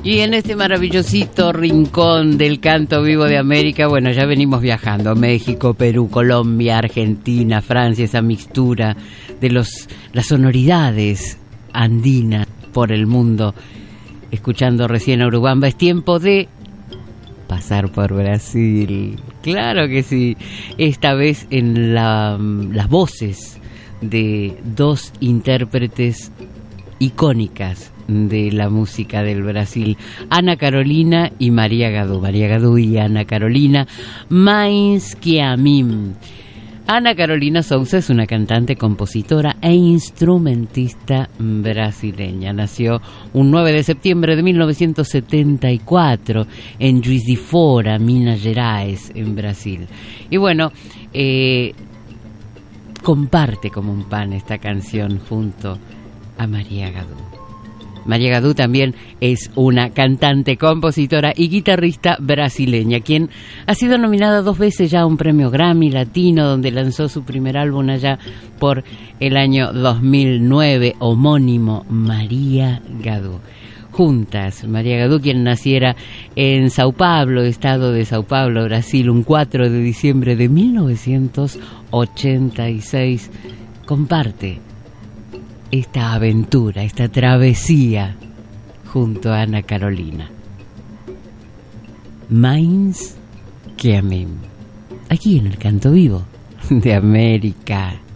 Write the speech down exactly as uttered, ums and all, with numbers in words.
Y en este maravillosito rincón del canto vivo de América, bueno, ya venimos viajando. México, Perú, Colombia, Argentina, Francia, esa mixtura de los las sonoridades andinas por el mundo. Escuchando recién a Urubamba, es tiempo de pasar por Brasil. Claro que sí. Esta vez en la, las voces de dos intérpretes icónicas de la música del Brasil, Ana Carolina y María Gadu. María Gadu y Ana Carolina, Mais que a mim. Ana Carolina Souza es una cantante, compositora e instrumentista brasileña. Nació un nueve de septiembre de mil novecientos setenta y cuatro en Juiz de Fora, Minas Gerais, en Brasil. Y bueno, eh, comparte como un pan esta canción junto a María Gadu. María Gadu también es una cantante, compositora y guitarrista brasileña, quien ha sido nominada dos veces ya a un premio Grammy Latino, donde lanzó su primer álbum allá por el año dos mil nueve, homónimo, María Gadu. Juntas, María Gadu, quien naciera en Sao Paulo, estado de Sao Paulo, Brasil, un cuatro de diciembre de mil novecientos ochenta y seis, comparte esta aventura, esta travesía junto a Ana Carolina. Mais que a mim, aquí en el canto vivo de América.